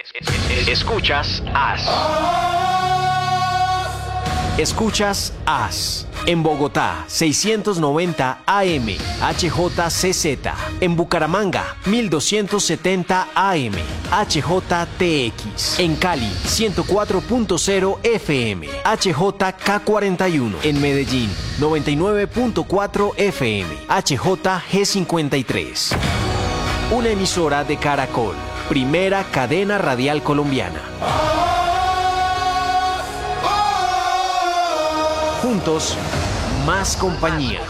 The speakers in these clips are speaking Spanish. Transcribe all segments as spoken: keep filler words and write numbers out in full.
Escuchas As. Escuchas As. En Bogotá, seiscientos noventa A M, H J C Z. En Bucaramanga, mil doscientos setenta A M, H J T X. En Cali, ciento cuatro punto cero F M, H J K cuarenta y uno. En Medellín, noventa y nueve punto cuatro F M, H J G cincuenta y tres. Una emisora de Caracol, primera cadena radial colombiana. Juntos, más compañía.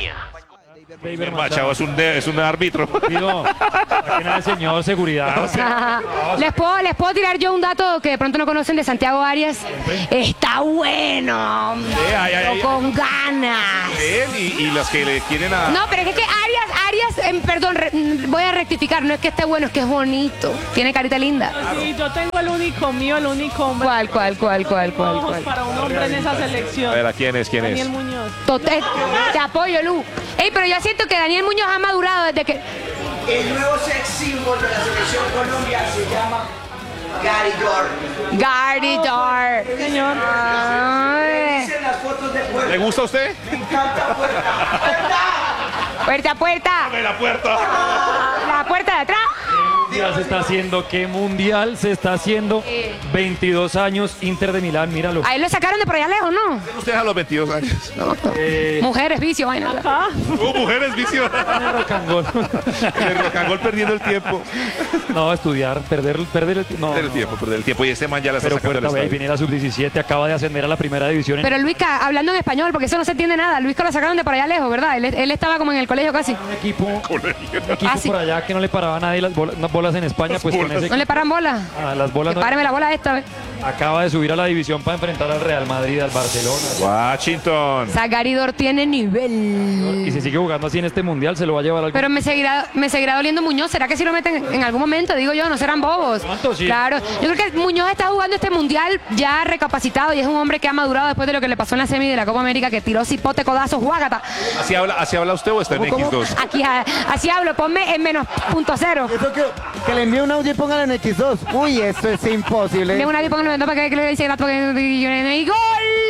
Chavo es un, de, es un árbitro. Digo, el señor seguridad. O sea, les, puedo, les puedo tirar yo un dato que de pronto no conocen de Santiago Arias. Está bueno, hombre, sí, ay, ay, ay, con ganas. Y, y las que le quieren a... No, pero es que Arias, Arias, eh, perdón, re, voy a rectificar, no es que esté bueno, es que es bonito. Tiene carita linda. Sí, yo tengo el único mío, el único hombre. ¿Cuál, cuál, cuál, cuál, cuál? Ojos cuál? para un hombre en esa selección. A ver, ¿a quién es? ¿Quién Daniel es? Muñoz. Tote, te apoyo, Lu. Ey, pero yo siento que Daniel Muñoz ha madurado desde que... El nuevo sex symbol de la selección Colombia se llama Gary Dor. Gary Dor. Señor. Ay. Dicen las fotos de puerta. ¿Le gusta a usted? Me encanta puerta. ¡Puerta! Puerta, puerta. ¡Abre la puerta! La puerta de atrás. mundial se está haciendo? ¿Qué mundial se está haciendo? veintidós años, Inter de Milán, míralo. Ahí lo sacaron de por allá lejos, ¿no? Usted a los veintidós años. No, Eh, Mujeres, vicio, vaina. Acá. uh, mujeres vicio. en el rock and roll. El rock and roll perdiendo el tiempo. No, estudiar, perder, perder el, no, Perder el no. tiempo, perder el tiempo. Y este man ya la está Pero sacando Puerta del Bay estadio. viene la sub diecisiete, acaba de ascender a la primera división. En... Pero Luisca, hablando en español, porque eso no se entiende nada. Luisca lo sacaron de por allá lejos, ¿verdad? Él, él estaba como en el colegio casi. un equipo, un Colegio. equipo Ah, sí. por allá que no le paraba a nadie las bolas, las bolas en España, Las pues bolas. con ese No le paran bola. ah, las bolas Que no- páreme la bola esta vez. acaba de subir a la división para enfrentar al Real Madrid, al Barcelona. Washington. Zagaridor tiene nivel. Y si sigue jugando así en este mundial, se lo va a llevar al... Pero me seguirá, me seguirá doliendo Muñoz. ¿Será que si lo meten en algún momento? Digo yo, no serán bobos. ¿Cuánto sí? Claro. Yo creo que Muñoz está jugando este mundial ya recapacitado y es un hombre que ha madurado después de lo que le pasó en la semi de la Copa América, que tiró cipote, codazos, guágata. ¿Así habla, así habla usted o está en equis dos? Aquí, a- así hablo, ponme en menos punto cero. Eso que, que le envíe un audio y póngalo en equis dos. Uy, esto es imposible. De una vez pongo para que, que le dice gato que y gol.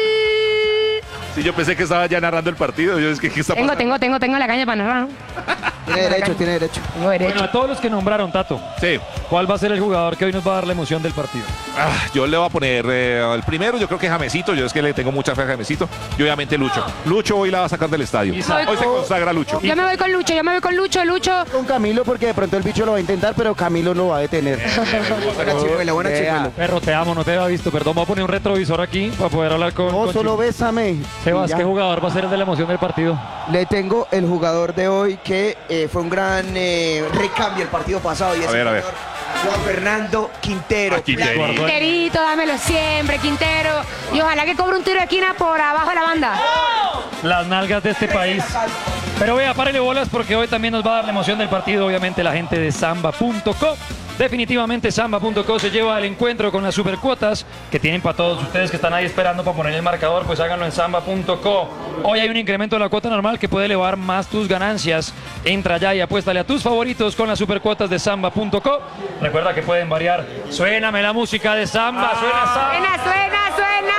Sí, yo pensé que estaba ya narrando el partido. Yo es que, ¿qué está Tengo, pasando? tengo, tengo, tengo la caña para narrar, ¿no? Tiene derecho, tiene derecho. Tengo derecho. Bueno, a todos los que nombraron, Tato, Sí. ¿cuál va a ser el jugador que hoy nos va a dar la emoción del partido? Ah, yo le voy a poner eh, el primero, yo creo que Jamesito. Yo es que le tengo mucha fe a Jamesito. Y obviamente Lucho. Lucho hoy la va a sacar del estadio. Y sa- Hoy se consagra Lucho. Yo me voy con Lucho, yo me voy con Lucho, Lucho. Con Camilo porque de pronto el bicho lo va a intentar, pero Camilo lo va a detener. Buena chicuela, buena Vea. chicuela. Perro, te amo, no te había visto. Perdón, voy a poner un retrovisor aquí para poder hablar con... No, con solo Chico. bésame. Sebas, Y ya. ¿qué jugador va a ser el de la emoción del partido? Le tengo el jugador de hoy que eh, fue un gran eh, recambio el partido pasado y es A ver, el a ver. señor Juan Fernando Quintero. Ah, Quintero. Plan- Quinterito, dámelo siempre, Quintero. Y ojalá que cobre un tiro de esquina por abajo de la banda. Las nalgas de este país. Pero vea, párele bolas porque hoy también nos va a dar la emoción del partido, obviamente, la gente de Samba punto co. Definitivamente Samba punto co se lleva el encuentro con las supercuotas que tienen para todos ustedes que están ahí esperando para poner el marcador, pues háganlo en Samba punto co. Hoy hay un incremento de la cuota normal que puede elevar más tus ganancias. Entra ya y apuéstale a tus favoritos con las supercuotas de Samba punto co. Recuerda que pueden variar. Suéname la música de Samba, suena Samba. Suena, suena, suena.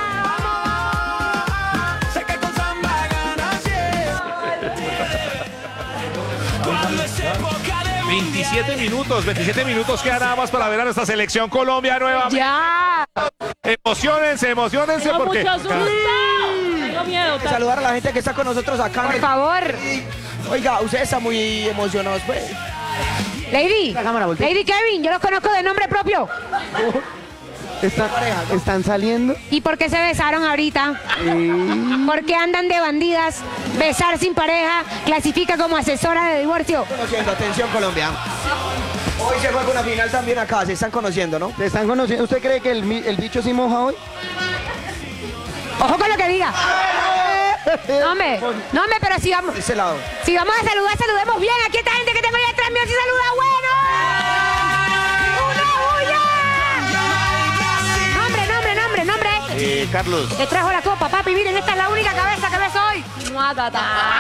veintisiete minutos, veintisiete minutos quedan nada más para ver a nuestra selección Colombia nuevamente. Ya. Emocionense, emocionense Tengo porque... mucho susto. Tengo miedo. ta- Saludar a la gente que está con nosotros acá. en Por el- favor. Oiga, ustedes están muy emocionados, pues. Lady. La cámara, voltea. Lady Kevin, yo los conozco de nombre propio. Está- están saliendo. ¿Y por qué se besaron ahorita? ¿Por qué andan de bandidas? Besar sin pareja clasifica como asesora de divorcio. Conociendo, atención Colombia. Hoy se juega una final también acá, se están conociendo, ¿no? ¿Se están conociendo? ¿Usted cree que el, mi- el bicho sí moja hoy? Ojo con lo que diga. No, hombre, no, hombre, pero si vamos, De ese lado. si vamos a saludar, saludemos bien. Aquí esta gente que tengo ahí atrás mío, si saluda, bueno. ¡Una bulla! Nombre, nombre, nombre, nombre. Eh, Carlos. Te trajo la copa, papi. Miren, esta es la única cabeza que ves hoy. ¡Muatata!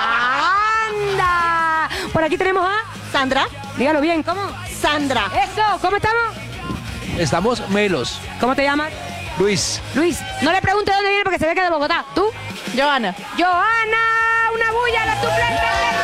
¡Anda! Por aquí tenemos a Sandra. Dígalo bien, ¿cómo? Sandra. Eso, ¿cómo estamos? Estamos melos. ¿Cómo te llamas? Luis. Luis. No le pregunte de dónde viene porque se ve que es de Bogotá. ¿Tú? Joana. Joana, una bulla a los suplentes.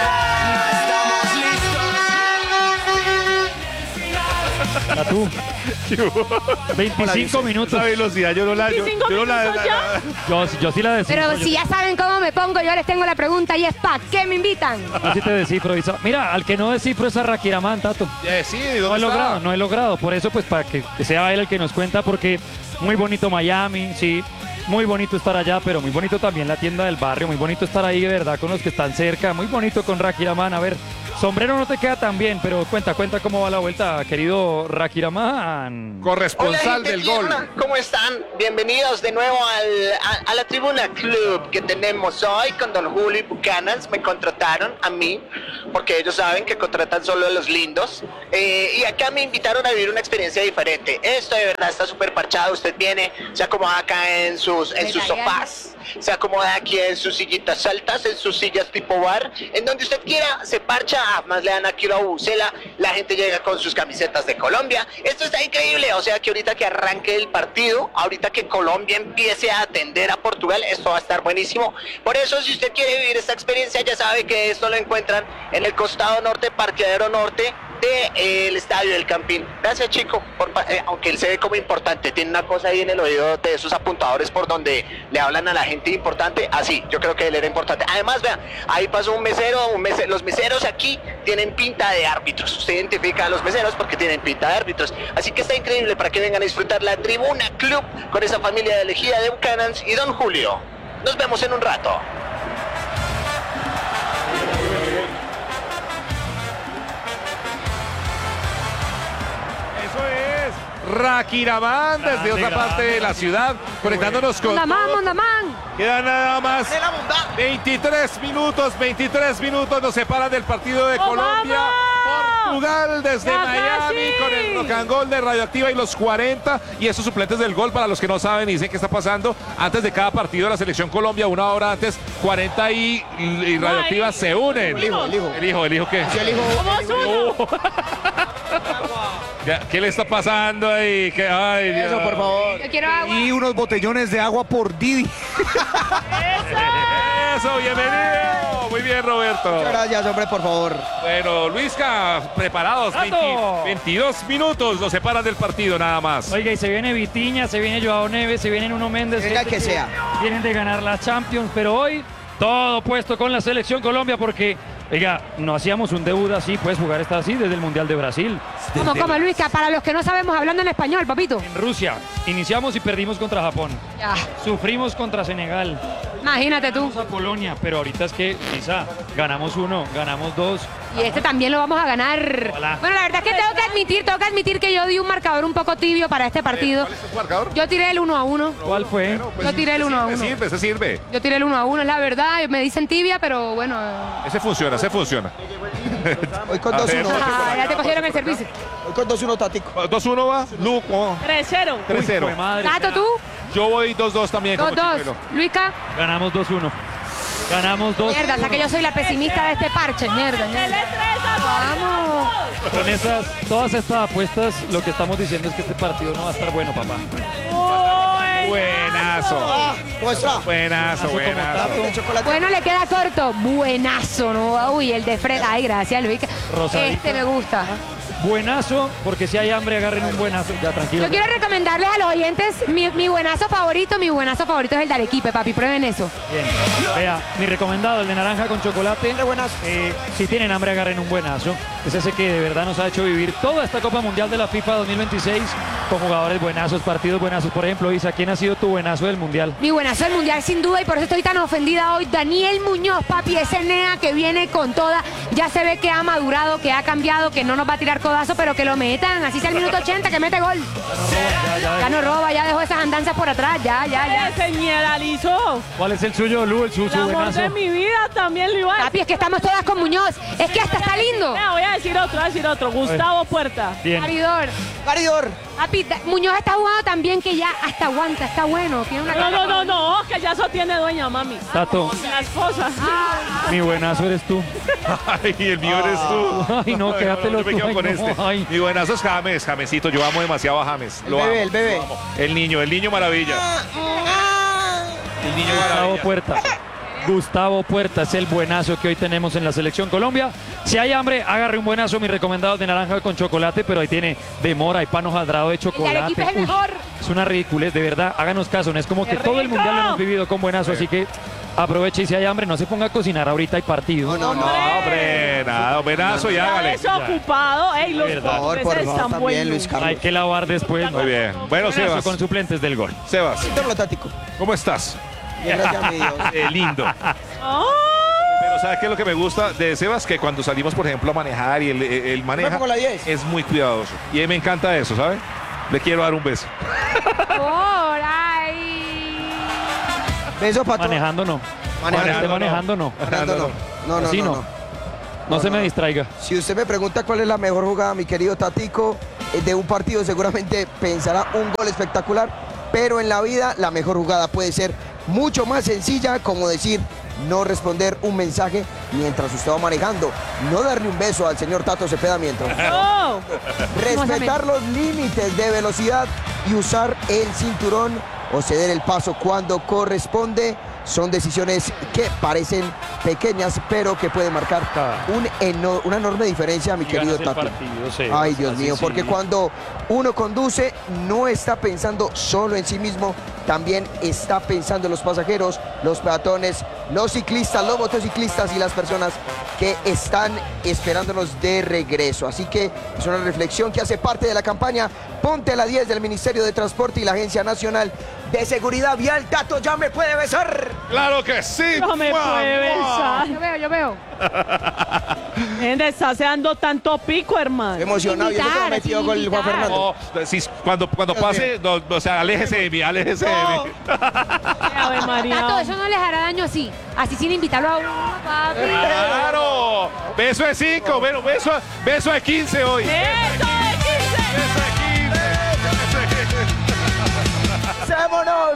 A tú. veinticinco minutos. Esa velocidad yo no la... Yo, ¿veinticinco yo no la, minutos ya? Yo, yo sí la descifro. Pero yo, si ya saben cómo me pongo, yo les tengo la pregunta y es ¿para qué me invitan? yo sí te descifro. Isa. Mira, al que no descifro es a Rakiramán, Tato. Eh, sí, ¿de No dónde he está? logrado, no he logrado. Por eso, pues, para que sea él el que nos cuenta, porque muy bonito Miami, sí. Muy bonito estar allá, pero muy bonito también la tienda del barrio. Muy bonito estar ahí, de verdad, con los que están cerca. Muy bonito con Rakiramán. A ver, sombrero no te queda tan bien, pero cuenta, cuenta cómo va la vuelta, querido Rakiramán. Corresponsal del gol. tierna, ¿cómo están? Bienvenidos de nuevo al- a, a la Tribuna Club que tenemos hoy con Don Julio y Buchanan. Me contrataron a mí, porque ellos saben que contratan solo a los lindos. Eh, y acá me invitaron a vivir una experiencia diferente. Esto de verdad está súper parchado. Usted viene, se acomoda acá en sus, en sus sofás, se acomoda aquí en sus sillitas altas, en sus sillas tipo bar, en donde usted quiera, se parcha. Más le dan aquí una bucela, la gente llega con sus camisetas de Colombia. Esto está increíble, o sea que ahorita que arranque el partido, ahorita que Colombia empiece a atender a Portugal, esto va a estar buenísimo. Por eso, si usted quiere vivir esta experiencia, ya sabe que esto lo encuentran en el costado norte, parqueadero norte del Estadio del Campín. Gracias, chico, por pa- eh, aunque él se ve como importante, tiene una cosa ahí en el oído de esos apuntadores por donde le hablan a la gente importante. Así, yo creo que él era importante. Además, vean, ahí pasó un mesero, un mese- los meseros aquí tienen pinta de árbitros. Usted identifica a los meseros porque tienen pinta de árbitros. Así que está increíble para que vengan a disfrutar la Tribuna Club con esa familia elegida de Buchanan y Don Julio. Nos vemos en un rato. Eso es Rakiramán desde Grande, otra parte grande, de la ciudad, conectándonos con... Mondamán, todo. Mondamán. Quedan nada más veintitrés minutos, veintitrés minutos nos separan del partido de ¡Oh, Colombia. vamos! Portugal desde ¡Ya Miami casi! con el rock and roll de Radioactiva y los cuarenta y esos suplentes del gol para los que no saben y dicen qué está pasando antes de cada partido de la selección Colombia, una hora antes, cuarenta y, y Radioactiva Ay, se unen. el hijo, el hijo. El hijo, ¿el hijo qué? Somos uno. Ya, ¿qué le está pasando ahí? ¿Qué? Ay, Dios. Eso, por favor. Yo quiero agua. Y unos botellones de agua por Didi. Eso, bienvenido. Muy bien, Roberto. Gracias, hombre, por favor. Bueno, Luisca, preparados. ¡Tato! veinte, veintidós minutos nos separan del partido, nada más. Oiga, y se viene Vitiña, se viene Joao Neves, se viene Nuno Méndez. Venga gente que sea. Vienen de ganar la Champions, pero hoy todo puesto con la selección Colombia porque, oiga, no hacíamos un debut así, puedes jugar esta así desde el Mundial de Brasil. Como, como Luisca, para los que no sabemos hablando en español, papito. En Rusia, iniciamos y perdimos contra Japón. Ya, Sufrimos contra Senegal. imagínate tú. Vamos a Polonia, pero ahorita es que, quizá, ganamos uno, ganamos dos. Y este también lo vamos a ganar. Hola. Bueno, la verdad es que tengo que admitir, tengo que admitir que yo di un marcador un poco tibio para este partido. ¿Cuál es tu marcador? Yo tiré el uno a uno. ¿Cuál fue? Bueno, pues, Yo tiré el se uno a sirve, uno. Sirve, se sirve. Yo tiré el uno a uno, es la verdad. Me dicen tibia, pero bueno. Ese funciona, ese funciona. Hoy con A dos ver, uno. Ah, ya te cogieron el servicio. Hoy con dos uno, Tatico. dos uno va, Luco. tres cero. tres cero. Uy, fue madre. Tato, tú. Yo voy dos dos también. Dos, como dos. chicuelo. Luica. Ganamos dos uno. Ganamos dos. Mierda, o sea que yo soy la pesimista de este parche. Mierda, mierda. Vamos. Con esas, todas estas apuestas, lo que estamos diciendo es que este partido no va a estar bueno, papá. Buenazo. Muestra. Buenazo, Así como buenazo. Tato. De chocolate. Bueno, le queda corto. Buenazo, ¿no? Uy, el de Fred. Ay, gracias, Luica. Rosadito. Este me gusta. Buenazo, porque si hay hambre, agarren un buenazo. Ya, tranquilo. Yo quiero recomendarles a los oyentes mi, mi buenazo favorito. Mi buenazo favorito es el de Arequipe, papi. Prueben eso. Bien. Vea, mi recomendado, el de naranja con chocolate. Qué buenazo. Eh, si tienen hambre, agarren un buenazo. Es ese que de verdad nos ha hecho vivir toda esta Copa Mundial de la FIFA dos mil veintiséis con jugadores buenazos, partidos buenazos. Por ejemplo, Isa, ¿quién ha sido tu buenazo del Mundial? Mi buenazo del mundial, sin duda, y por eso estoy tan ofendida hoy. Daniel Muñoz, papi, ese Nea que viene con toda. Ya se ve que ha madurado, que ha cambiado, que no nos va a tirar codazo, pero que lo metan. Así sea el minuto ochenta, que mete gol. Ya, ya, Ya no roba, ya dejó esas andanzas por atrás. Ya, ya, ya. Se generalizó. ¿Cuál es el suyo, Lu? El su, El su amor buenazo. de mi vida también lo iba a Papi, es que estamos todas con Muñoz. Es que hasta está lindo. Vea, voy a decir otro, voy a decir otro. Gustavo Puerta. Bien. Maridor. Caridor. Papi, da- Muñoz está jugando tan bien que ya hasta aguanta, está bueno. Tiene una No, no, no, no, que ya eso tiene dueña, mami. Tato, La esposa. mi buenazo eres tú. Ay, el mío eres tú. Ay, no, quédatelo Yo me tú. quedo Ay, con no. ese. este. Ay. Mi buenazo es James, Jamesito. Yo amo demasiado a James. El Lo bebé, amo, el bebé. lo amo. El niño, el niño maravilla. El niño Gustavo maravilla. Puerta. Gustavo Puerta es el buenazo que hoy tenemos en la selección Colombia. Si hay hambre, agarre un buenazo. Mi recomendado es de naranja con chocolate, pero ahí tiene de mora y pan hojaldrado de chocolate. Arequipa es el Uy, mejor. es una ridiculez, de verdad. Háganos caso, no es como ¡Qué que todo el rico! mundial lo hemos vivido con buenazo, así que aproveche y si hay hambre, no se ponga a cocinar ahorita hay partido. No, no, no. No, hombre, nada, buenazo y Está hágale. desocupado. Ey, los Verdad. Por favor, por portugueses favor, están también, buenos. Luis Carlos. Hay que lavar después. Muy bien. Bueno, Buenazo Sebas. con suplentes del gol. Sebas, Síntelo tático. ¿cómo estás? Bien, gracias a mi Dios. Eh, lindo. ¡Ay! Pero ¿sabes qué es lo que me gusta de Sebas? Que cuando salimos, por ejemplo, a manejar y él, él maneja, pongo la diez. es muy cuidadoso. Y a mí me encanta eso, ¿sabes? Le quiero dar un beso. Por ahí. Beso, patrón. Manejando no. Manejando Esté no. manejando no. Manejando no. No, no, Así no, no. no. No No, se no. me distraiga. Si usted me pregunta cuál es la mejor jugada, mi querido Tatico, eh, de un partido, seguramente pensará un gol espectacular, pero en la vida la mejor jugada puede ser mucho más sencilla, como decir, no responder un mensaje mientras usted va manejando, no darle un beso al señor Tato Cepeda mientras. ¡No! Respetar los límites de velocidad y usar el cinturón o ceder el paso cuando corresponde son decisiones que parecen pequeñas, pero que pueden marcar un eno- una enorme diferencia, mi Y querido ganas el Tato. partido, Sebas, Ay, Dios así mío, sí. porque cuando uno conduce no está pensando solo en sí mismo, también está pensando en los pasajeros, los peatones, los ciclistas, los motociclistas y las personas que están esperándonos de regreso. Así que es una reflexión que hace parte de la campaña Ponte la diez del Ministerio de Transporte y la Agencia Nacional de Seguridad Vial. Tato, ya me puede besar. ¡Claro que sí! No me ¡Mua, puede mua! besar. Yo veo, yo veo. Gente, está dando tanto pico, hermano. Emocionado, y eso que Invitar, me metido sí, con el Juan invitar. Fernando. No, si, cuando, cuando Dios pase, no, o sea, aléjese de mí, aléjese de No. mí. Ave María. Tato, eso no les hará daño así. Así sin invitarlo a uno, papi. ¡Claro! Beso de cinco, bueno, beso, beso de quince hoy. ¡Eso de quince! Beso de quince. ¡Sémonos!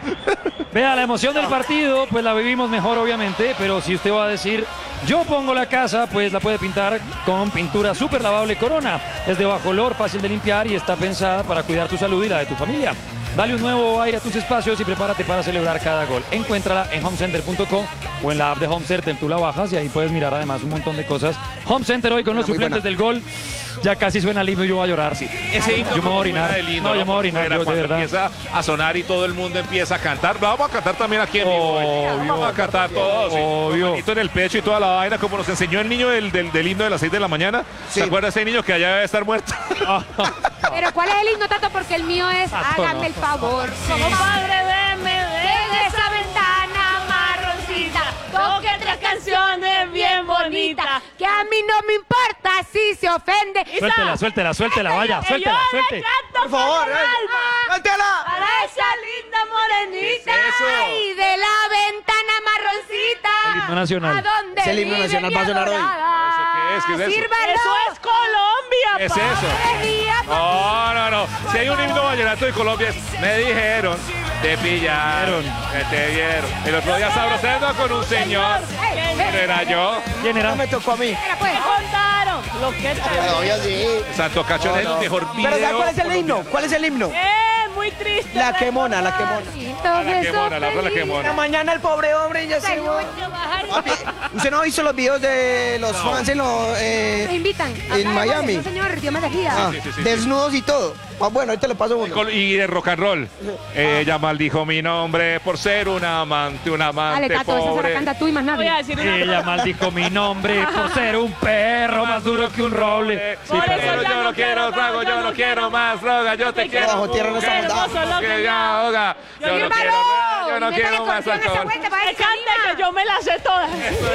Vea, la emoción del partido, pues la vivimos mejor, obviamente, pero si usted va a decir, yo pongo la casa, pues la puede pintar con pintura súper lavable Corona. Es de bajo olor, fácil de limpiar y está pensada para cuidar tu salud y la de tu familia. Dale un nuevo aire a tus espacios y prepárate para celebrar cada gol. Encuéntrala en home center punto com o en la app de Home Center. Tú la bajas y ahí puedes mirar además un montón de cosas. Home Center hoy con los Muy suplentes buena. del gol. Ya casi suena el himno y yo voy a llorar. Sí. Ese himno Yo me voy a como orinar. fuera del himno, No, yo me voy a orinar, Fuera, yo, de cuando verdad. empieza a sonar y todo el mundo empieza a cantar. Vamos a cantar también aquí en vivo. hoy. Obvio. Vamos a cantar todos. sí. Obvio. Con manito en el pecho y toda la vaina, como nos enseñó el niño del, del, del himno de las seis de la mañana. Sí. ¿Se acuerda ese niño que allá debe estar muerto? Pero ¿cuál es el himno, Tato? Porque el mío es Tato, hágame no. el favor. Compadre, déme Desde esa ventana marroncita, toque otra canciones bien bonitas, que a mí no me importa si se ofende. Suéltela, suéltela, suéltela, vaya, suéltela, suelte. Por favor, eh. ¡Suéltela! Para esa linda morenita Eso. y de la ventana marroncita. El himno nacional. ¿A dónde Es el himno vive nacional, mi va a sonar hoy. adorada? ¿Eso qué es? ¿Qué es eso? Sírvalo. Eso es Colombia, ¿Qué es pa. eso? Alegría, No, no, no. Si hay un himno vallenato de Colombia, es, me dijeron, te pillaron, que te vieron. El otro día sabrosando con un señor. ¿Quién era yo? ¿Quién era? No me tocó a mí. Espera, pues. ¿Qué contaron? Lo que Pero obvio sí. Santo Cachón es el mejor video. Pero ¿sabes cuál es el himno? ¿Cuál es el himno? Eh, muy triste. La quemona, la quemona. Ah, la quemona, la otra la La quemona. mañana el pobre hombre ya se... Papi, ¿usted no ha visto los videos de los fans en, los, eh, Me invitan. en Miami? No, señor, Dios me decía. Ah, Sí, sí, sí, sí. desnudos y todo. Ah, bueno, ahorita le paso uno. Col- Y de rock and roll. Ella maldijo mi nombre por ser un amante, un amante Dale, Tato, esa se la pobre. canta tú y más Voy a nadie. decir una Ella maldijo mi nombre por ser un perro más duro que un roble. Sí, Por pero- eso Pero ya yo no no quiero quiero trago, más, yo no quiero más droga, yo te quiero. Bajo tierra no mujer, estamos dados. hermoso, lo que que ya ya- ahoga. Yo no Sírvalo. quiero nada, yo no Métale quiero más corción a esa alcohol. vuelta para Que ver si cante, anima. que yo me las sé todas.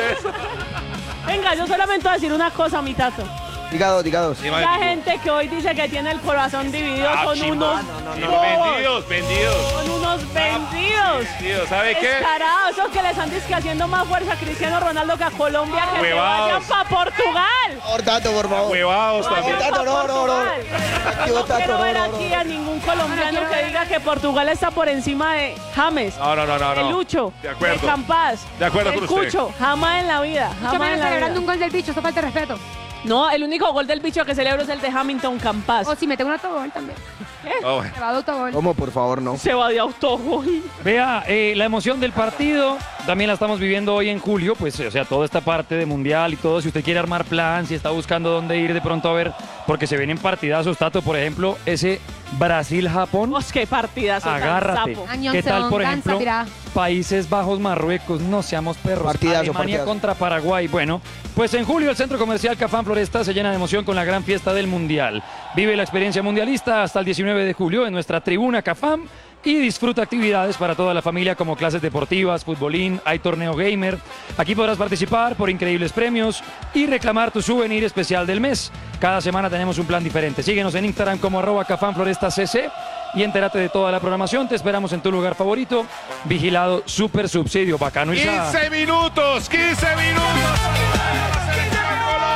Venga, yo solamente voy a decir una cosa, mi Tato. Diga dos, diga dos. La gente que hoy dice que tiene el corazón dividido Ah, son chimba. unos Sí, bobos, vendidos, vendidos. son unos vendidos. Vendidos, ¿sabe qué? Descarados, esos que le están disque haciendo más fuerza a Cristiano Ronaldo que a Colombia, que se Huevados. vayan para Portugal. Por Tato, por favor. Huevados también. Tato, no, no, no. Yo no Tato, quiero no, ver no, aquí no. a ningún colombiano que diga que Portugal está por encima de James, No, no, no, no. de no. Lucho, De acuerdo. Campas, De acuerdo del con usted. Cucho. Jamás en la vida, Mucho jamás menos en la celebrando vida. un gol del bicho, eso falta de respeto. No, el único gol del bicho que celebro es el de Hamilton Campas. O si mete un autogol también. Oh, bueno. Se va de autogol. ¿Cómo, por favor, no? Se va de autogol. Vea, eh, la emoción del partido también la estamos viviendo hoy en julio, pues, o sea, toda esta parte de mundial y todo. Si usted quiere armar plan, si está buscando dónde ir de pronto a ver, porque se vienen partidazos, Tato, por ejemplo, ese Brasil-Japón. Pues qué partidazo tan Agárrate. sapo. Añón ¿Qué tal, Seón, por danza ejemplo, tirada. Países Bajos, Marruecos? No seamos perros. Partidazo, Alemania partidazo. contra Paraguay. Bueno, pues en julio el Centro Comercial Cafán Floresta se llena de emoción con la gran fiesta del Mundial. Vive la experiencia mundialista hasta el diecinueve de julio en nuestra tribuna Cafam y disfruta actividades para toda la familia como clases deportivas, futbolín, hay torneo gamer. Aquí podrás participar por increíbles premios y reclamar tu souvenir especial del mes. Cada semana tenemos un plan diferente. Síguenos en Instagram como arroba Cafam Floresta C C y entérate de toda la programación. Te esperamos en tu lugar favorito. Vigilado Super Subsidio. Bacano y sa- quince minutos, quince minutos. La selección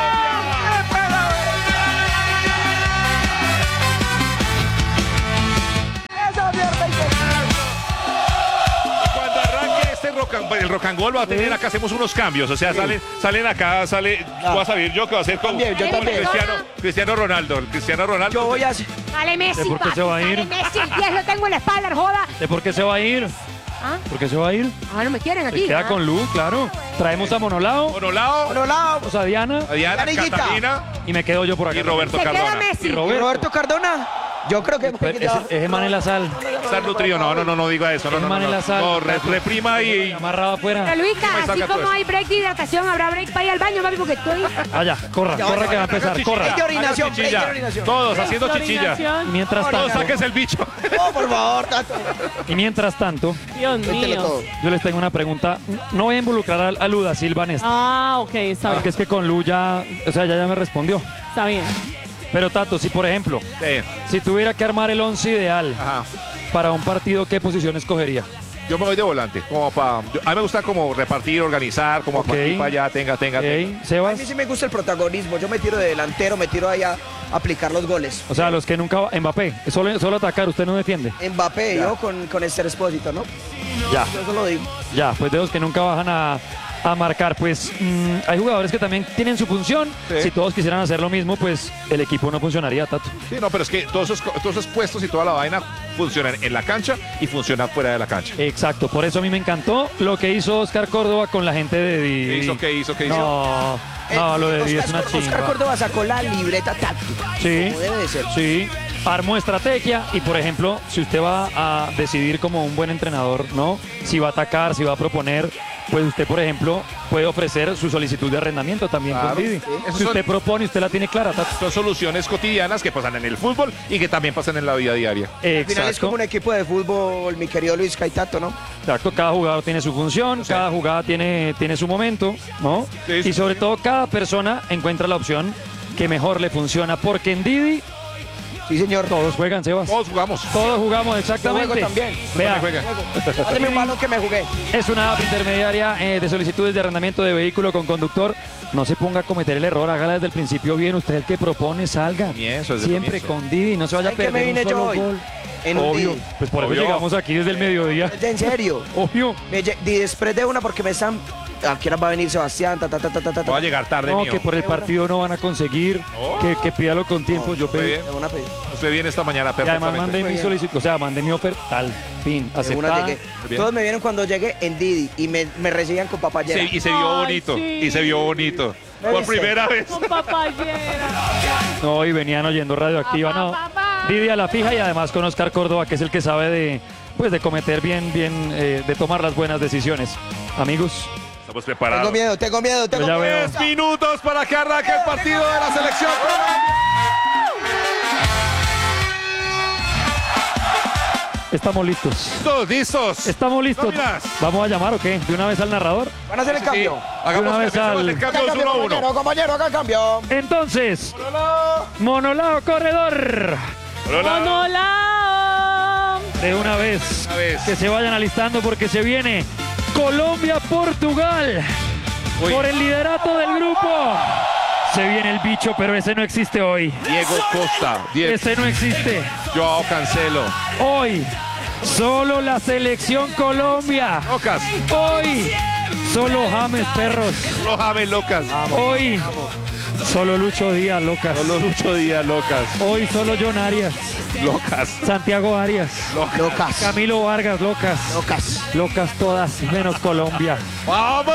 Cuando arranque este rock and, el rock and roll va a tener acá, hacemos unos cambios, o sea, salen, salen acá, sale, voy a saber yo que va a ser como, También, yo como también. Cristiano, Cristiano Ronaldo, el Cristiano Ronaldo. Yo voy a hacer... Dale Messi, ¿De por qué papi, se va a ir? dale Messi, el diez lo tengo en la espalda, no joda. ¿De por qué se va a ir? ¿Ah? ¿Por qué se va a ir? Ah, no me quieren Se aquí. queda Ah. con Lu, claro. Traemos a Monolao, Monolao, Por un lado, traemos a Diana a Diana, Canillita. Catalina y me quedo yo por acá. y Roberto Se queda Cardona. Messi. Y Roberto. Roberto Cardona. Yo creo que... Pues, ese, ese man en la sal. Estar nutrido, no, no, no, no diga eso, no, El no, no, man en no, la sal. no, re- reprima y... Amarrado afuera. Pero Luisa, me así salga todo como eso. hay break de hidratación, habrá break para ir al baño, papi, porque estoy... Allá, corra, Ya, corra ya, que va a ya, empezar, Haga corra. Hay que orinación, Haga chichilla. hay que orinación. Todos haciendo chichilla. Orinación. Mientras Todos tanto, saques el bicho. No, por favor, Tato. y mientras tanto, Dios Cuéntelo mío. todo. yo les tengo una pregunta. No voy a involucrar a, a Luda Silva en esto. Ah, ok, está Porque bien. es que con Lu ya, o sea, ya, ya me respondió. Está bien. Pero Tato, si por ejemplo, Sí. si tuviera que armar el once ideal Ajá. para un partido, ¿qué posición escogería? Yo me voy de volante, como para... A mí me gusta como repartir, organizar, como Ok. para aquí, para allá, tenga, tenga, tenga. Ok, A Sebas. mí sí me gusta el protagonismo. Yo me tiro de delantero, me tiro ahí a aplicar los goles. O sea, los que nunca... Mbappé, solo, solo atacar, usted no defiende. Mbappé, yo con, con Esther Espósito, ¿no? Ya, Yo eso lo digo. ya, pues de los que nunca bajan a, a marcar. Pues mm, hay jugadores que también tienen su función. Sí. Si todos quisieran hacer lo mismo, pues el equipo no funcionaría, Tato. Sí, no, pero es que todos esos, todos esos puestos y toda la vaina funcionan en la cancha y funcionan fuera de la cancha. Exacto, por eso a mí me encantó lo que hizo Oscar Córdoba con la gente de Didi. ¿Qué hizo? ¿Qué hizo? ¿Qué hizo? No, no, lo de Didi es una Oscar, Oscar chimba. Córdoba sacó la libreta táctica. Sí, Como debe de ser. sí. Armó estrategia y, por ejemplo, si usted va a decidir como un buen entrenador, ¿no? Si va a atacar, si va a proponer, pues usted, por ejemplo, puede ofrecer su solicitud de arrendamiento también Claro, con Didi. sí. Esos Si son- usted propone, usted la tiene clara, Tato. Son soluciones cotidianas que pasan en el fútbol y que también pasan en la vida diaria. Al final es como Exacto. un equipo de fútbol, mi querido Luis Caitato, ¿no? Exacto, cada jugador tiene su función, cada jugada tiene, tiene su momento, ¿no? Sí, sí, y sobre sí. todo cada persona encuentra la opción que mejor le funciona, porque en Didi Sí, señor. todos juegan, Sebas. Todos jugamos. Todos jugamos exactamente. juego también. Vea, Juega. Dame un balón que me jugué. es una app intermediaria eh, de solicitudes de arrendamiento de vehículo con conductor. No se ponga a cometer el error, hágala desde el principio bien. Usted el que propone, salga. Comienzo, desde el Siempre comienzo. con Didi, no se vaya a ¿Saben qué perder me vine un yo solo hoy? gol. En un Obvio, Didi. pues por eso Obvio. llegamos aquí desde el mediodía. En serio. Obvio. Me lle- di después de una porque me están... ¿A qué hora va a venir Sebastián? Ta, ta, ta, ta, ta, ta, ta. Voy a llegar tarde, No, mío. que por el partido no van a conseguir, No. que, que pídalo con tiempo. Yo Muy pedí. bien. De una pedida. Usted viene esta mañana Y además perfectamente. mandé mi bien. solicitud, o sea, mandé mi oferta, tal, fin, De una aceptada. llegué. Bien. Todos me vieron cuando llegué en Didi y me, me recibían con papayera. Sí, y se vio Ay, bonito. sí. Y se vio bonito. ¿Me Por viste? primera vez. Con papayera. No, y venían oyendo radioactiva, no. Didi a la fija y además con Oscar Córdoba, que es el que sabe de, pues, de cometer bien, bien, eh, de tomar las buenas decisiones. Amigos, Estamos Tengo preparados. miedo, tengo miedo, tengo ya miedo. veo. Diez minutos para que arranque el partido de la selección Colombia. estamos listos. Listos, listos. Estamos listos. Nóminas. ¿Vamos a llamar o qué? ¿De una vez al narrador? ¿Van a hacer el cambio? Sí, hagamos una vez que hacemos al- el Haga cambio el de uno a compañero, uno. compañero, haga el cambio. Entonces, Monolao Corredor. Hola. Monolao. De una vez. Una vez. Que se vayan alistando porque se viene Colombia-Portugal. Uy. Por el liderato del grupo. Se viene el bicho, pero ese no existe hoy. Diego Costa, Diego, Ese no existe. Joao Cancelo, Hoy, solo la selección Colombia. Locas, Hoy, solo James Perros. no James Locas. Hoy, Solo Lucho Díaz, locas. Solo Lucho Díaz, locas. Hoy solo John Arias. Locas. Santiago Arias. Locas. Camilo Vargas, locas. Locas. Locas todas, menos Colombia. ¡Vamos!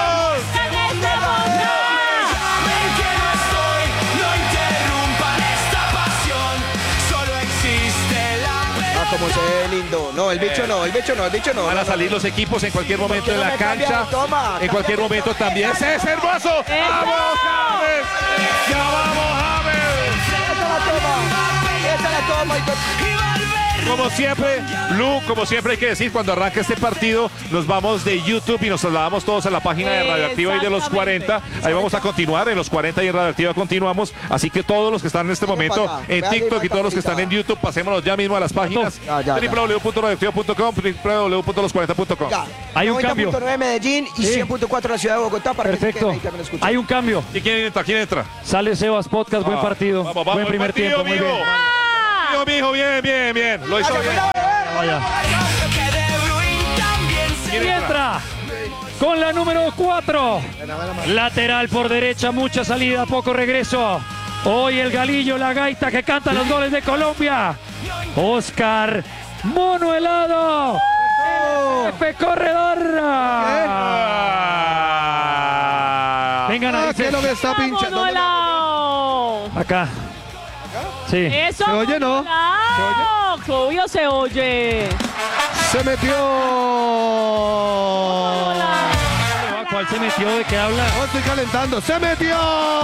Ah, como se ve lindo. No, el bicho no, el bicho no, el bicho no. Van a no, no, salir no. los equipos en cualquier momento en no la me cambia? cancha. Toma, En cualquier cambia. momento también. ¡Ese es hermoso! ¡Vamos, James! ¡Ya vamos, James! Esa la toma. Esa la toma. y- Como siempre, Lu, como siempre hay que decir, cuando arranca este partido, nos vamos de YouTube y nos trasladamos todos a la página de Radioactiva y de los cuarenta. Ahí vamos a continuar, en los cuarenta y en Radioactiva continuamos. Así que todos los que están en este momento para acá. en Vea, TikTok y ahí, todos los que están en YouTube, pasémonos ya mismo a las páginas Ya, ya, ya. doble u doble u doble u punto radioactiva punto com, doble u doble u doble u punto los cuarenta punto com. Ya. Hay un noventa cambio. punto nueve Medellín y Sí. cien punto cuatro la ciudad de Bogotá para que se Perfecto. queden ahí también escuchando. Hay un cambio. ¿Y quién entra? ¿Quién entra? Sale Sebas Podcast, buen Ah, partido. vamos, vamos, buen primer partido, tiempo, muy mijo. bien. Mijo, mijo, bien, bien, bien. Lo hizo Vaya, bien. cuidado, eh. Vaya. ¿Quién Y entra con la número cuatro. Lateral por derecha, mucha salida, poco regreso. Hoy el galillo, la gaita que canta los goles de Colombia. Oscar Mono Helado. F Corredor. Ah. Vengan a ¿Qué es lo que está pinchando? ¡Vámonos, Lao! acá. Sí. Eso. ¿Se oye, no? Lao. Obvio se oye. Se metió. ¿Cuál se metió? ¿De qué habla? No, estoy calentando. Se metió.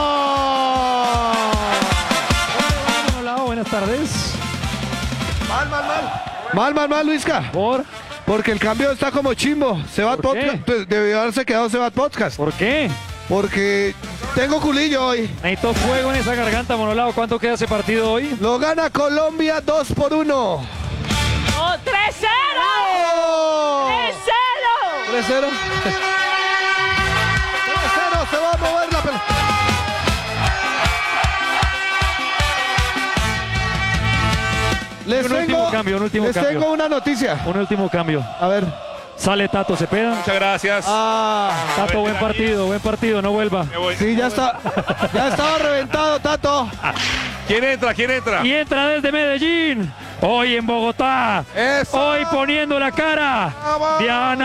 Hola, buenas tardes. Mal, mal, mal. Mal, mal, mal, Luisca. ¿Por? Porque el cambio está como chimbo. Sebat ¿Por qué? Podcast. Pues, debió haberse quedado Sebat Podcast. ¿Por qué? Porque tengo culillo hoy. Necesito fuego en esa garganta, Monolao. ¿Cuánto queda ese partido hoy? Lo gana Colombia dos por uno. Oh, tres cero. ¡Oh! tres cero. tres cero. tres cero. Se va a mover la pelota. Les, Un tengo, último cambio, un último les cambio. tengo una noticia. Un último cambio. A ver. Sale Tato Cepeda. Muchas gracias. Ah, Tato, buen partido, buen partido, no vuelva. Me voy. sí, ya está. Ya estaba reventado, Tato. ¿Quién entra? ¿Quién entra? Y entra desde Medellín. Hoy en Bogotá. Eso. Hoy poniendo la cara. Vamos. Diana